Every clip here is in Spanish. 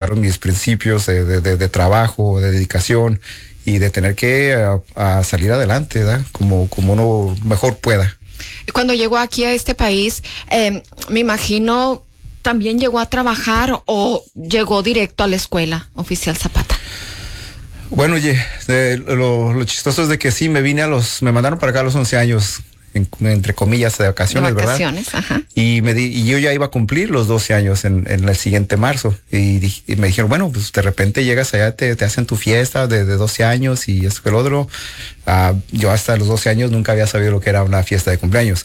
mis principios de trabajo, de dedicación y de tener que a salir adelante, ¿verdad? Como uno mejor pueda. Cuando llegó aquí a este país, me imagino, ¿también llegó a trabajar o llegó directo a la escuela Oficial Zapata? Bueno, lo chistoso es de que sí, me mandaron para acá a los 11 años, entre comillas, de vacaciones, ¿verdad? Ajá. Y yo ya iba a cumplir los 12 años en el siguiente marzo. Y me dijeron, bueno, pues de repente llegas allá, te hacen tu fiesta de 12 años y esto que el otro. Yo hasta los 12 años nunca había sabido lo que era una fiesta de cumpleaños.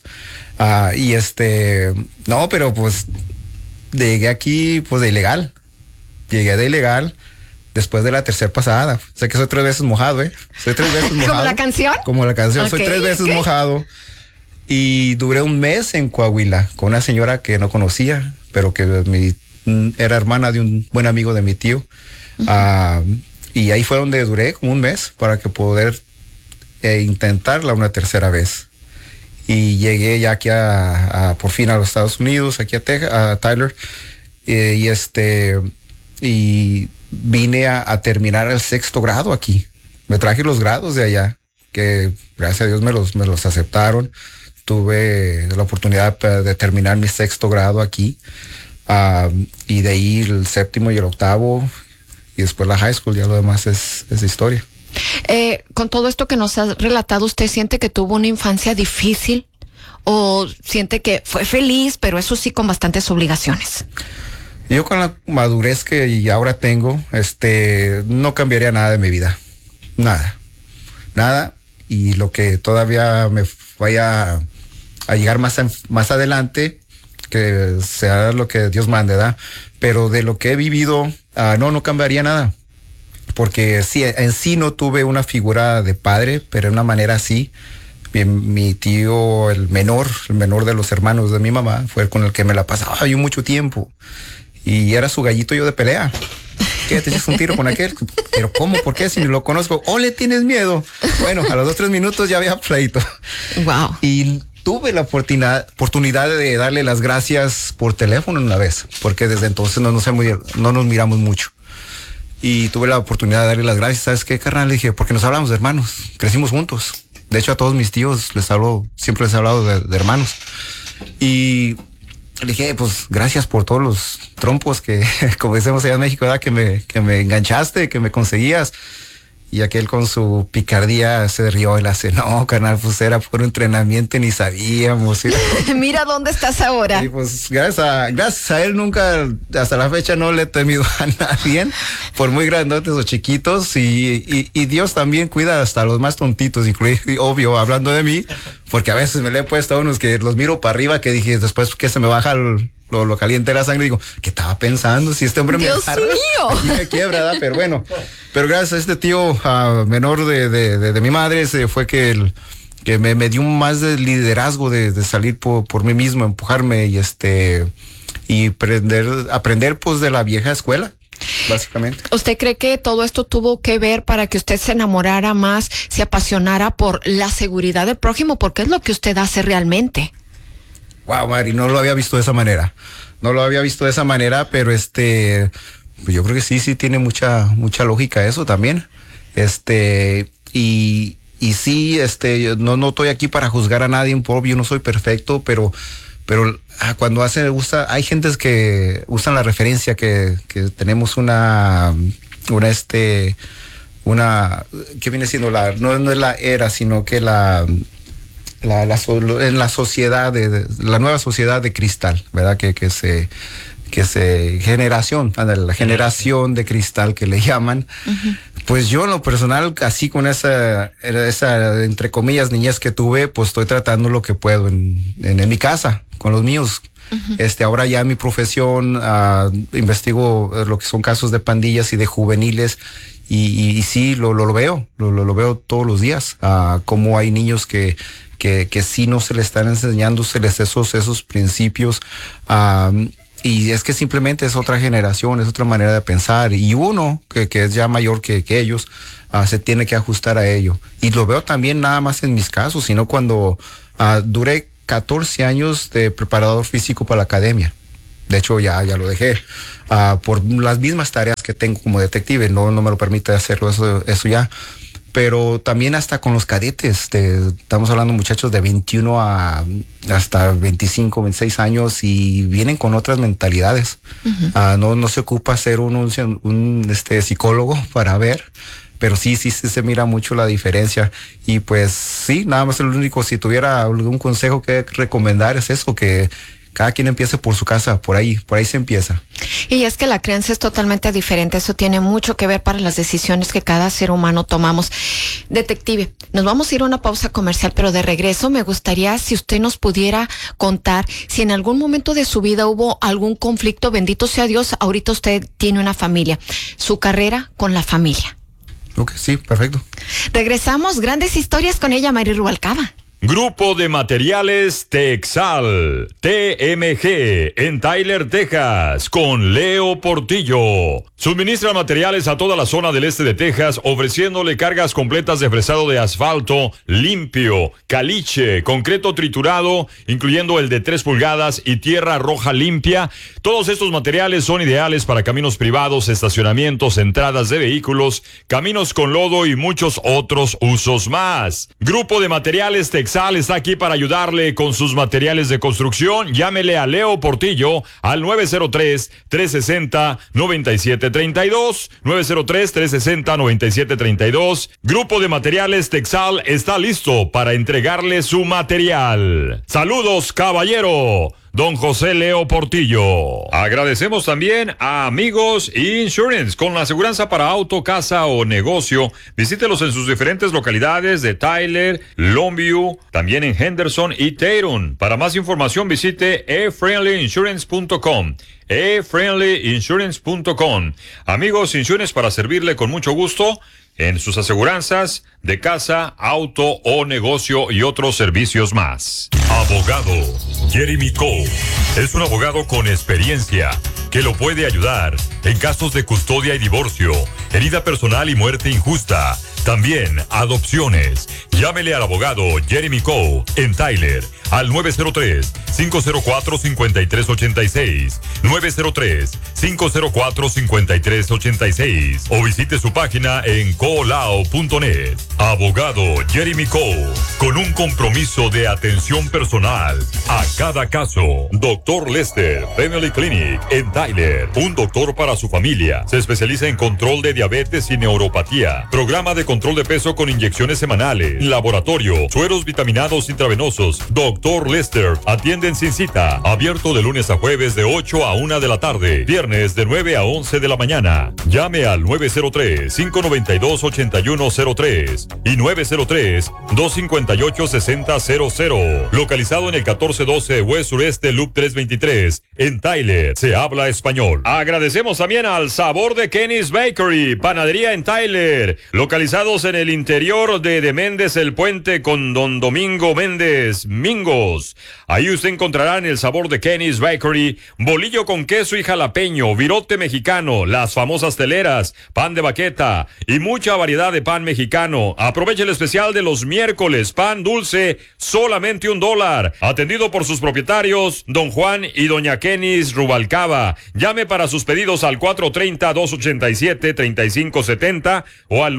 No, pero pues llegué aquí pues de ilegal. Llegué de ilegal después de la tercera pasada. Sé que soy 3 veces mojado, ¿eh? Soy 3 veces mojado. ¿Como la canción? Como la canción. Okay, soy 3 veces mojado. Y duré un mes en Coahuila con una señora que no conocía, pero que era hermana de un buen amigo de mi tío. Y ahí fue donde duré como un mes para que poder intentarla una tercera vez. Y llegué ya aquí por fin a los Estados Unidos, aquí a Texas, a Tyler. Y vine a terminar el 6º grado aquí. Me traje los grados de allá, que gracias a Dios me los aceptaron. Tuve la oportunidad de terminar mi 6º grado aquí. Y de ahí el 7º y el 8º. Y después la high school, ya lo demás es historia. Con todo esto que nos ha relatado, ¿usted siente que tuvo una infancia difícil? ¿O siente que fue feliz, pero eso sí con bastantes obligaciones? Yo con la madurez que ahora tengo, no cambiaría nada de mi vida. Nada. Y lo que todavía me vaya a llegar más adelante, que sea lo que Dios mande, ¿verdad? Pero de lo que he vivido, no cambiaría nada. Porque sí, en sí no tuve una figura de padre, pero de una manera así. Mi tío, el menor de los hermanos de mi mamá, fue con el que me la pasaba yo mucho tiempo. Y era su gallito yo de pelea. ¿Qué? ¿Te echas un tiro con aquel? ¿Pero cómo? ¿Por qué? Si ni lo conozco. ¿O le tienes miedo? Bueno, a los 2-3 minutos ya había pleito. Wow. Y tuve la oportunidad de darle las gracias por teléfono una vez, porque desde entonces no nos miramos mucho. Y tuve la oportunidad de darle las gracias. ¿Sabes qué, carnal? Le dije, porque nos hablamos de hermanos. Crecimos juntos. De hecho, a todos mis tíos siempre les he hablado de hermanos. Y le dije, pues gracias por todos los trompos que, como decimos allá en México, ¿verdad? Que me enganchaste, que me conseguías. Y aquel con su picardía se rió y le hace, no, carnal, pues era por entrenamiento y ni sabíamos. Mira dónde estás ahora. Y pues gracias a él nunca, hasta la fecha no le he temido a nadie, por muy grandotes o chiquitos. Y Dios también cuida hasta los más tontitos, obvio, hablando de mí, porque a veces me le he puesto a unos que los miro para arriba, que dije, después que se me baja lo caliente de la sangre, digo, ¿qué estaba pensando? Si este hombre Dios mío. me quiebra, ¿verdad? Pero bueno, gracias a este tío menor de mi madre, fue que me dio más de liderazgo de salir por mí mismo, empujarme y aprender pues de la vieja escuela, básicamente. ¿Usted cree que todo esto tuvo que ver para que usted se enamorara más, se apasionara por la seguridad del prójimo? Porque es lo que usted hace realmente. Wow, Mari, no lo había visto de esa manera. Pero pues yo creo que sí tiene mucha lógica eso también. Y sí, no estoy aquí para juzgar a nadie, yo no soy perfecto, pero cuando hay gentes que usan la referencia que tenemos una que viene siendo no es la era, sino que en la sociedad la nueva sociedad de cristal, ¿verdad? Que se la generación de cristal que le llaman. Uh-huh. Pues yo en lo personal, así con esa entre comillas niñez que tuve, pues estoy tratando lo que puedo en mi casa, con los míos. Uh-huh. Ahora ya en mi profesión investigo lo que son casos de pandillas y de juveniles. Y sí, lo veo todos los días, como hay niños que sí no se les están enseñando esos principios, y es que simplemente es otra generación, es otra manera de pensar, y uno que es ya mayor que ellos, se tiene que ajustar a ello. Y lo veo también nada más en mis casos, sino cuando duré 14 años de preparador físico para la academia. De hecho, ya lo dejé por las mismas tareas que tengo como detective. No me lo permite hacerlo eso ya. Pero también hasta con los cadetes, estamos hablando muchachos de 21 hasta 25, 26 años y vienen con otras mentalidades. No se ocupa ser un psicólogo para ver, pero sí se mira mucho la diferencia. Y pues sí, nada más el único, si tuviera algún consejo que recomendar es eso, que cada quien empiece por su casa, por ahí se empieza. Y es que la crianza es totalmente diferente, eso tiene mucho que ver para las decisiones que cada ser humano tomamos. Detective, nos vamos a ir a una pausa comercial, pero de regreso me gustaría si usted nos pudiera contar si en algún momento de su vida hubo algún conflicto. Bendito sea Dios, ahorita usted tiene una familia, su carrera con la familia. Ok, sí, perfecto. Regresamos, grandes historias con ella, Mary Rubalcaba. Grupo de Materiales Texal, TMG, en Tyler, Texas, con Leo Portillo. Suministra materiales a toda la zona del este de Texas, ofreciéndole cargas completas de fresado de asfalto, limpio, caliche, concreto triturado, incluyendo el de 3 pulgadas y tierra roja limpia. Todos estos materiales son ideales para caminos privados, estacionamientos, entradas de vehículos, caminos con lodo y muchos otros usos más. Grupo de Materiales Texal está aquí para ayudarle con sus materiales de construcción. Llámele a Leo Portillo al 903-360-9732. 903-360-9732. Grupo de Materiales Texal está listo para entregarle su material. Saludos, caballero. Don José Leo Portillo. Agradecemos también a Amigos Insurance, con la aseguranza para auto, casa o negocio. Visítelos en sus diferentes localidades de Tyler, Longview, también en Henderson y Tatum. Para más información visite efriendlyinsurance.com. efriendlyinsurance.com. Amigos Insurance, para servirle con mucho gusto en sus aseguranzas de casa, auto o negocio y otros servicios más. Abogado Jeremy Cole es un abogado con experiencia que lo puede ayudar en casos de custodia y divorcio, herida personal y muerte injusta. También adopciones. Llámele al abogado Jeremy Cole en Tyler al 903-504-5386. 903-504-5386. O visite su página en colao.net. Abogado Jeremy Cole, con un compromiso de atención personal a cada caso. Dr. Lester Family Clinic en Tyler. Un doctor para su familia. Se especializa en control de diabetes y neuropatía. Programa de control de peso con inyecciones semanales. Laboratorio. Sueros vitaminados intravenosos. Dr. Lester. Atienden sin cita. Abierto de lunes a jueves de 8 a 1 de la tarde. Viernes de 9 a 11 de la mañana. Llame al 903-592-8103 y 903-258-6000. Localizado en el 1412 West Sureste Loop 323 en Tyler. Se habla español. Agradecemos también al Sabor de Kenny's Bakery, panadería en Tyler, localizados en el interior de Méndez el Puente con Don Domingo Méndez Mingos. Ahí usted encontrará en el Sabor de Kenny's Bakery bolillo con queso y jalapeño, virote mexicano, las famosas teleras, pan de baqueta y mucha variedad de pan mexicano. Aproveche el especial de los miércoles, pan dulce, solamente $1. Atendido por sus propietarios, Don Juan y Doña Kenny's Rubalcaba. Llame para sus pedidos al 430-287-3570 o al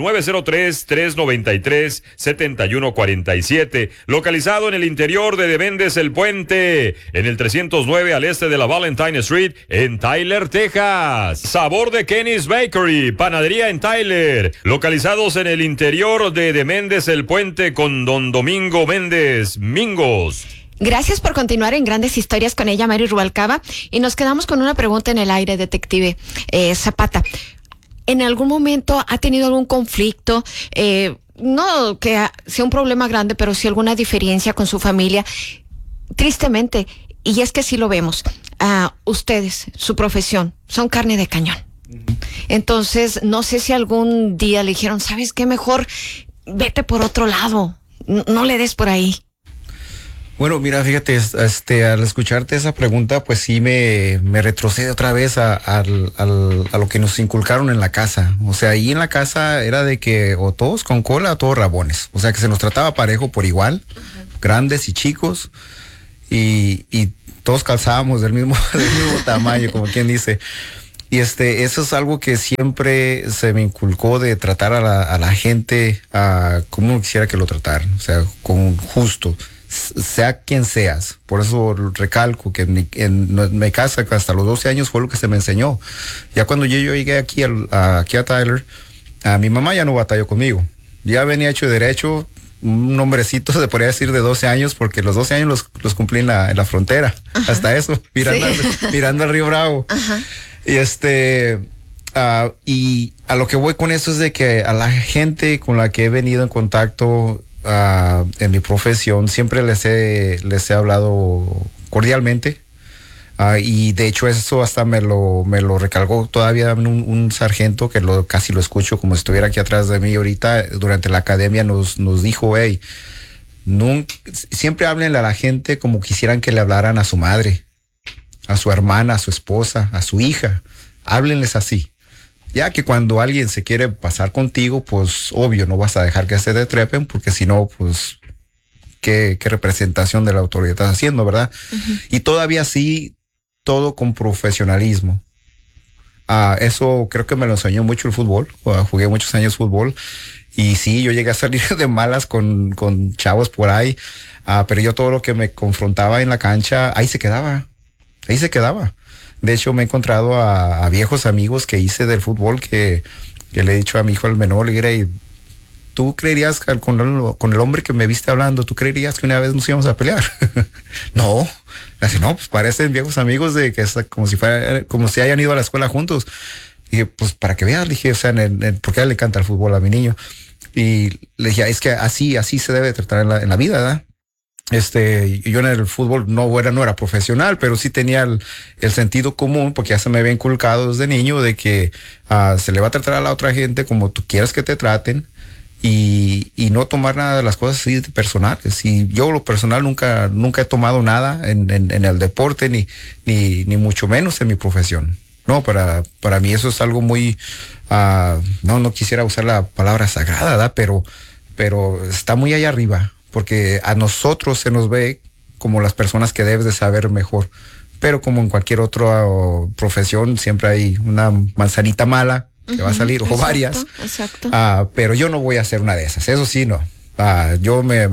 903-393-7147. Localizado en el interior de Méndez el Puente, en el 309 al este de la Valentine Street, en Tyler, Texas. Sabor de Kenny's Bakery, panadería en Tyler, localizados en el interior de Méndez el Puente con Don Domingo Méndez Mingos. Gracias por continuar en Grandes Historias con ella, Mary Rubalcaba. Y nos quedamos con una pregunta en el aire, detective Zapata. ¿En algún momento ha tenido algún conflicto? No que sea un problema grande, pero sí alguna diferencia con su familia. Tristemente, y es que sí lo vemos, ustedes, su profesión, son carne de cañón. Entonces, no sé si algún día le dijeron, ¿sabes qué? Mejor vete por otro lado, no le des por ahí. Bueno, mira, fíjate, al escucharte esa pregunta, pues sí me retrocede otra vez a lo que nos inculcaron en la casa. O sea, ahí en la casa era de que o todos con cola o todos rabones. O sea, que se nos trataba parejo por igual, grandes y chicos. Y todos calzábamos del mismo tamaño, como quien dice. Y eso es algo que siempre se me inculcó, de tratar a la gente como uno quisiera que lo trataran, o sea, con justo, sea quien seas. Por eso recalco que en mi casa hasta los 12 años fue lo que se me enseñó. Ya cuando yo llegué aquí a Tyler, mi mamá ya no batalló conmigo. Ya venía hecho derecho, un hombrecito, se podría decir, de 12 años, porque los 12 años los cumplí en la frontera. Ajá. Hasta eso, mirando al Río Bravo. Ajá. Y y a lo que voy con eso es de que a la gente con la que he venido en contacto en mi profesión, siempre les he hablado cordialmente. Y de hecho eso hasta me lo recalcó todavía un sargento que casi lo escucho como si estuviera aquí atrás de mí ahorita. Durante la academia nos dijo, hey, siempre háblenle a la gente como quisieran que le hablaran a su madre, a su hermana, a su esposa, a su hija. Háblenles así. Ya que cuando alguien se quiere pasar contigo, pues obvio, no vas a dejar que se te trepen, porque si no, pues ¿qué representación de la autoridad estás haciendo, verdad? Uh-huh. Y todavía sí, todo con profesionalismo. Eso creo que me lo enseñó mucho el fútbol. Jugué muchos años fútbol. Y sí, yo llegué a salir de malas con chavos por ahí. Pero yo todo lo que me confrontaba en la cancha, ahí se quedaba. De hecho, me he encontrado a viejos amigos que hice del fútbol que le he dicho a mi hijo, al menor, le diré, ¿tú creerías que con el hombre que me viste hablando, tú creerías que una vez nos íbamos a pelear? No. Así, no, pues parecen viejos amigos de que es como si hayan ido a la escuela juntos. Y dije, pues para que veas, le dije, o sea, porque a él le encanta el fútbol a mi niño. Y le dije, es que así se debe tratar en la vida, ¿verdad? Yo en el fútbol no era profesional, pero sí tenía el sentido común, porque ya se me había inculcado desde niño de que se le va a tratar a la otra gente como tú quieras que te traten, y no tomar nada de las cosas así personales. Y yo lo personal nunca he tomado nada en el deporte, ni mucho menos en mi profesión. No, para mí eso es algo muy, no quisiera usar la palabra sagrada, ¿verdad? Pero está muy allá arriba. Porque a nosotros se nos ve como las personas que debes de saber mejor. Pero como en cualquier otra profesión, siempre hay una manzanita mala que va a salir, o varias. Exacto. Pero yo no voy a ser una de esas. Eso sí, no. Yo me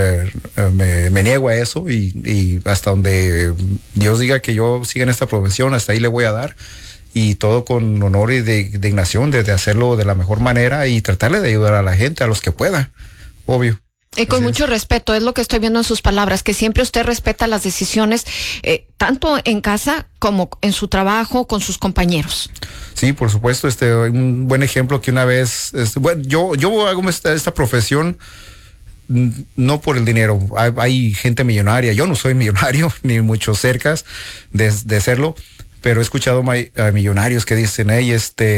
niego a eso, y hasta donde Dios diga que yo siga en esta profesión, hasta ahí le voy a dar. Y todo con honor y dignación, de hacerlo de la mejor manera y tratarle de ayudar a la gente, a los que pueda. Obvio. Y con mucho respeto, es lo que estoy viendo en sus palabras, que siempre usted respeta las decisiones, tanto en casa como en su trabajo, con sus compañeros. Sí, por supuesto. Un buen ejemplo que una vez, bueno, yo hago esta profesión no por el dinero. Hay gente millonaria. Yo no soy millonario, ni mucho cerca de serlo, pero he escuchado a millonarios que dicen, hey,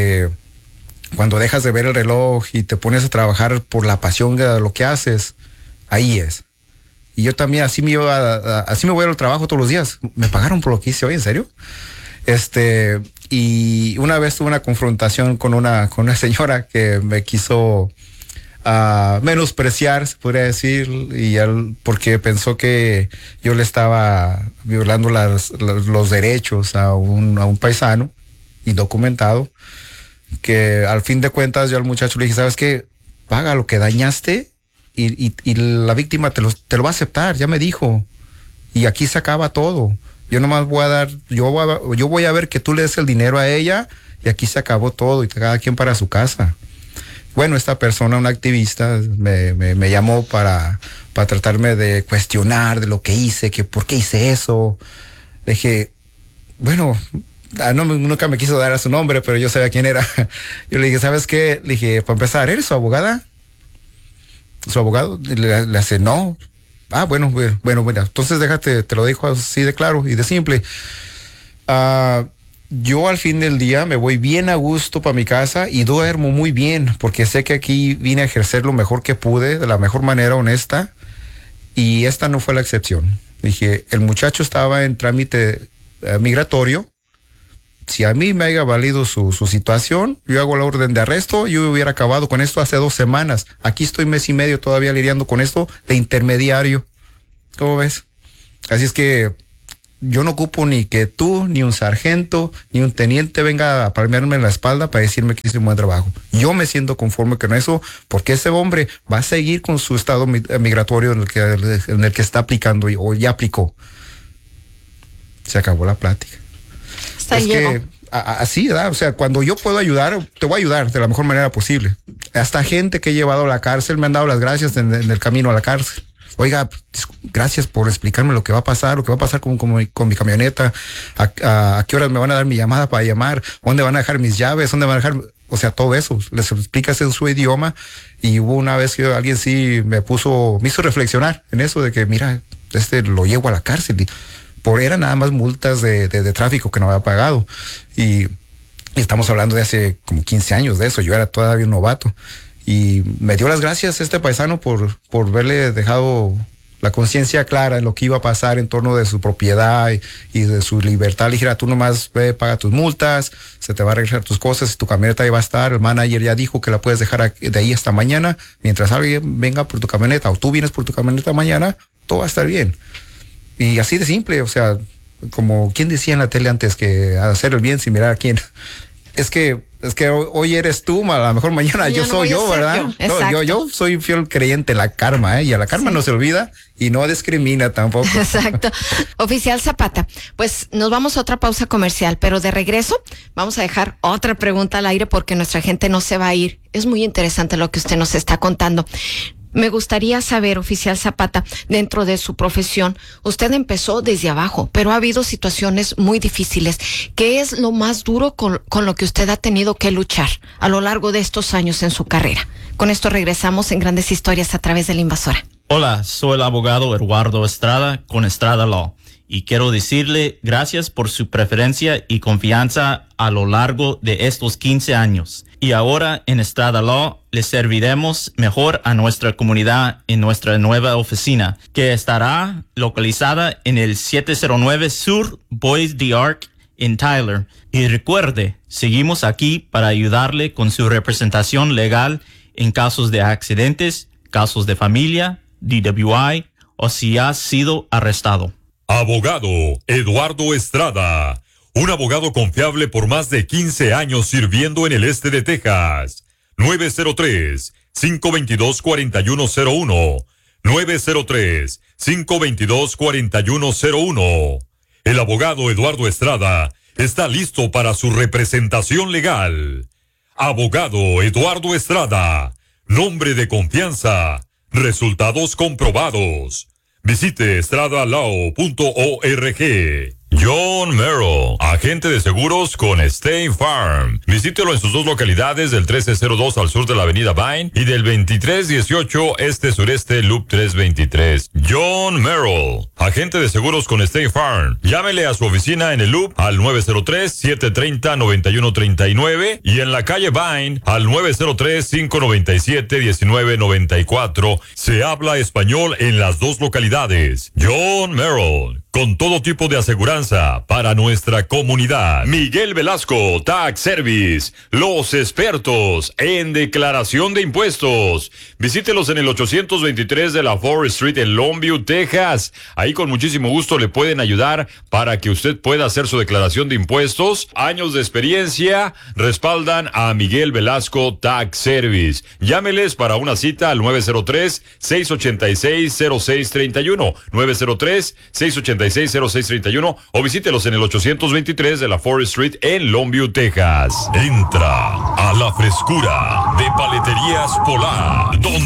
cuando dejas de ver el reloj y te pones a trabajar por la pasión de lo que haces, ahí es. Y yo también así me voy al trabajo todos los días. Me pagaron por lo que hice hoy, ¿en serio? Y una vez tuve una confrontación con una señora que me quiso menospreciar, se podría decir, porque pensó que yo le estaba violando los derechos a un paisano indocumentado. Que al fin de cuentas yo al muchacho le dije, ¿sabes qué? Paga lo que dañaste y la víctima te lo va a aceptar, ya me dijo. Y aquí se acaba todo. Yo nomás voy a dar, yo voy a ver que tú le des el dinero a ella, y aquí se acabó todo, y cada quien para su casa. Bueno, esta persona, una activista, me llamó para tratarme de cuestionar de lo que hice, que por qué hice eso. Le dije, bueno, nunca me quiso dar a su nombre, pero yo sabía quién era. Yo le dije, ¿sabes qué? Le dije, para empezar, ¿eres su abogada? ¿Su abogado? Le hace, no. Bueno, entonces déjate, te lo digo así de claro y de simple. Yo al fin del día me voy bien a gusto para mi casa y duermo muy bien, porque sé que aquí vine a ejercer lo mejor que pude, de la mejor manera honesta, y esta no fue la excepción. Dije, el muchacho estaba en trámite migratorio. Si a mí me haya valido su situación, yo hago la orden de arresto, yo hubiera acabado con esto hace 2 semanas. Aquí estoy 1.5 meses todavía lidiando con esto de intermediario. ¿Cómo ves? Así es que yo no ocupo ni que tú, ni un sargento, ni un teniente venga a palmearme en la espalda para decirme que hice un buen trabajo. Yo me siento conforme con eso, porque ese hombre va a seguir con su estado migratorio en el que está aplicando o ya aplicó. Se acabó la plática. Así, ¿verdad? O sea, cuando yo puedo ayudar, te voy a ayudar de la mejor manera posible. Hasta gente que he llevado a la cárcel me han dado las gracias en el camino a la cárcel. Oiga, gracias por explicarme lo que va a pasar con mi camioneta, a qué horas me van a dar mi llamada para llamar, dónde van a dejar mis llaves, dónde van a dejar, o sea, todo eso, les explicas en su idioma. Y hubo una vez que alguien sí me hizo reflexionar en eso de que, mira, lo llevo a la cárcel, eran nada más multas de tráfico que no había pagado, y estamos hablando de hace como 15 años de eso, yo era todavía un novato. Y me dio las gracias este paisano por haberle dejado la conciencia clara en lo que iba a pasar en torno de su propiedad y de su libertad. Le dijera, tú nomás ve, paga tus multas, se te va a regresar tus cosas, tu camioneta ahí va a estar. El manager ya dijo que la puedes dejar de ahí hasta mañana. Mientras alguien venga por tu camioneta o tú vienes por tu camioneta mañana, todo va a estar bien. Y así de simple, o sea, como quien decía en la tele antes, que hacer el bien sin mirar a quién. Es que hoy eres tú, a lo mejor mañana yo soy yo, ¿verdad? Yo soy fiel creyente en la karma, y a la karma no se olvida y no discrimina tampoco. Exacto. Oficial Zapata, pues nos vamos a otra pausa comercial, pero de regreso vamos a dejar otra pregunta al aire porque nuestra gente no se va a ir. Es muy interesante lo que usted nos está contando. Me gustaría saber, oficial Zapata, dentro de su profesión, usted empezó desde abajo, pero ha habido situaciones muy difíciles. ¿Qué es lo más duro con lo que usted ha tenido que luchar a lo largo de estos años en su carrera? Con esto regresamos en Grandes Historias a través de La Invasora. Hola, soy el abogado Eduardo Estrada con Estrada Law y quiero decirle gracias por su preferencia y confianza a lo largo de estos 15 años. Y ahora en Estrada Law le serviremos mejor a nuestra comunidad en nuestra nueva oficina, que estará localizada en el 709 Sur Bois d'Arc en Tyler. Y recuerde, seguimos aquí para ayudarle con su representación legal en casos de accidentes, casos de familia, DWI o si ha sido arrestado. Abogado Eduardo Estrada, un abogado confiable por más de 15 años sirviendo en el este de Texas. 903-522-4101. 903-522-4101. El abogado Eduardo Estrada está listo para su representación legal. Abogado Eduardo Estrada, nombre de confianza, resultados comprobados. Visite estradalaw.org. John Merrill, agente de seguros con State Farm. Visítelo en sus dos localidades del 1302 al sur de la avenida Vine y del 2318 este-sureste Loop 323. John Merrill, agente de seguros con State Farm. Llámele a su oficina en el Loop al 903-730-9139 y en la calle Vine al 903-597-1994. Se habla español en las dos localidades. John Merrill, con todo tipo de aseguranza para nuestra comunidad. Miguel Velasco Tax Service, los expertos en declaración de impuestos. Visítelos en el 823 de la Forest Street en Longview, Texas. Ahí con muchísimo gusto le pueden ayudar para que usted pueda hacer su declaración de impuestos. Años de experiencia respaldan a Miguel Velasco Tax Service. Llámeles para una cita al 903-686-0631. 903-686-0631 o visítelos en el 823 de la Forest Street en Longview, Texas. Entra a la frescura de Paleterías Polar, donde